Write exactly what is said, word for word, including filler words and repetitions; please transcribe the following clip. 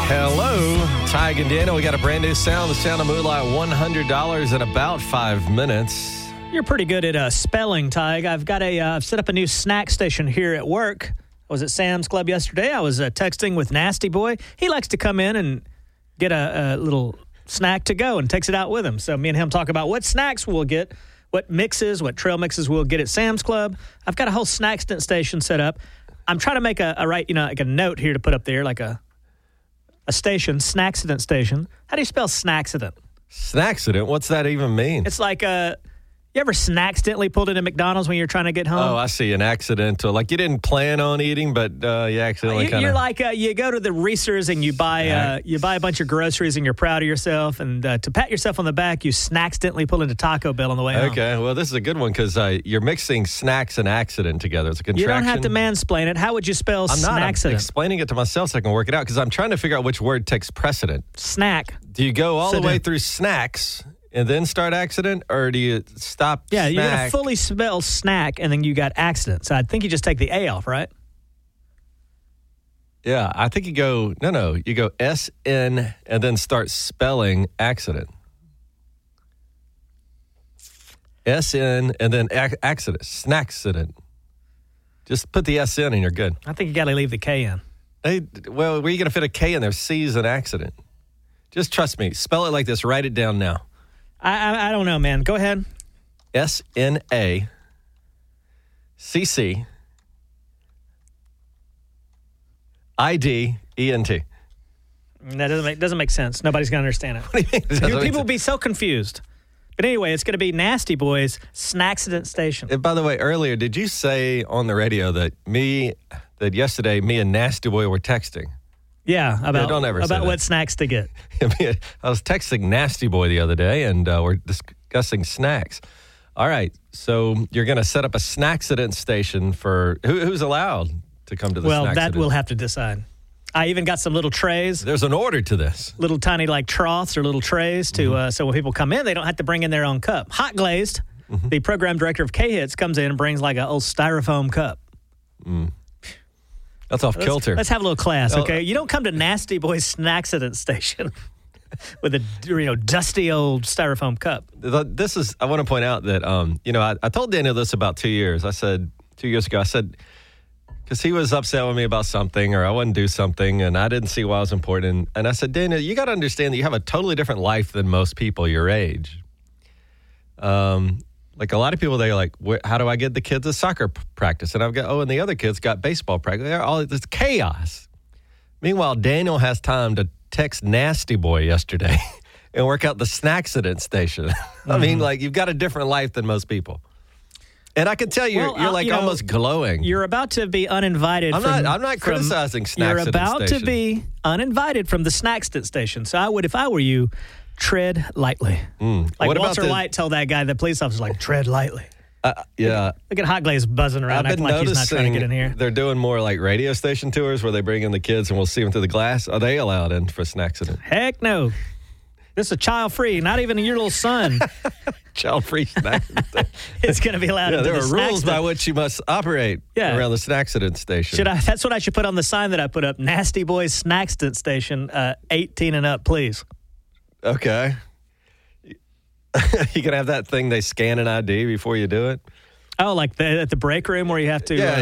Hello, Tig and Daniel. We got a brand new sound, the sound of Moolah, one hundred dollars in about five minutes. You're pretty good at uh, spelling, Tig. I've got a uh, set up a new snack station here at work. I was at Sam's Club yesterday. I was uh, texting with Nasty Boy. He likes to come in and get a, a little snack to go and takes it out with him. So me and him talk about what snacks we'll get, what mixes, what trail mixes we'll get at Sam's Club. I've got a whole snack station set up. I'm trying to make a, a right, you know, like a note here to put up there, like a a station, snacksident station. How do you spell snacksident? Snacksident? What's that even mean? It's like a. You ever snackcidentally pulled into McDonald's when you're trying to get home? Oh, I see. An accidental. Like you didn't plan on eating, but uh, you accidentally you, kind of. You're like, uh, you go to the Reese's and you buy uh, you buy a bunch of groceries and you're proud of yourself. And uh, to pat yourself on the back, you snackcidentally pull into Taco Bell on the way home. Okay, well, this is a good one because uh, you're mixing snacks and accident together. It's a contraction. You don't have to mansplain it. How would you spell I'm not. I'm snackcident? explaining it to myself so I can work it out because I'm trying to figure out which word takes precedent. Snack. Do you go all So the way do- through snacks and then start accident, or do you stop Yeah, snack? you're going to fully spell snack and then you got accident. So I think you just take the A off, right? Yeah, I think you go, no, no, you go S N and then start spelling accident. S N and then ac- accident, snackcident. Just put the S in and you're good. I think you got to leave the K in. Hey, well, where are you going to fit a K in there? C's an accident. Just trust me. Spell it like this. Write it down now. I, I I don't know, man. Go ahead. S N A C C I D E N T. That doesn't make doesn't make sense. Nobody's going to understand it. What do you mean? It doesn't make People will sense? be so confused. But anyway, it's going to be Nasty Boy's Snackcident Station. And by the way, earlier, did you say on the radio that me, that yesterday, me and Nasty Boy were texting? Yeah, about, don't ever say about that. what snacks to get. I was texting Nasty Boy the other day, and uh, we're discussing snacks. All right, so you're going to set up a snackcident station for who, who's allowed to come to the Well, snackcident? that we'll have to decide. I even got some little trays, There's an order to this. little tiny like troughs or little trays to Mm-hmm. uh, so when people come in, they don't have to bring in their own cup. Hot Glazed, Mm-hmm. the program director of K-Hits, comes in and brings like an old styrofoam cup. That's off Let's, kilter. let's have a little class, Oh, okay? You don't come to Nasty Boy's Snackcident Station with a you know dusty old styrofoam cup. This is, I want to point out that, um, you know, I, I told Daniel this about two years. I said, two years ago, I said, because he was upset with me about something or I wouldn't do something and I didn't see why it was important. And I said, Daniel, you got to understand that you have a totally different life than most people your age. Um, like a lot of people, they're like, "Wh- how do I get the kids to soccer p- practice? And I've got, oh, and the other kids got baseball practice. They're all, it's chaos. Meanwhile, Daniel has time to text Nasty Boy yesterday and work out the snackcident station. I mean, like, you've got a different life than most people. And I can tell you, Well, you're uh, like you know, almost glowing. You're about to be uninvited. I'm from, not- I'm not from- criticizing You're Snackcident about Station. to be uninvited from the Snackcident Station. So I would, if I were you, tread lightly. Like What about Walter the- White told that guy, the police officer, like, tread lightly. Uh, yeah. Look at Hot Glaze buzzing around, I've acting been like he's not noticing trying to get in here. they're doing more like radio station tours where they bring in the kids and we'll see them through the glass. Are they allowed in for Snackcident? Heck no. This is child free. Not even your little son Child-free Snackcident. is going to be allowed Yeah, into there the are rules Snackcident. by which you must operate Yeah. around the Snackcident station. Should I? That's what I should put on the sign that I put up. Nasty Boys Snackcident Station, uh, eighteen and up, please. Okay. You can have that thing they scan an I D before you do it. Oh, like the, at the break room where you have to. Yeah, uh,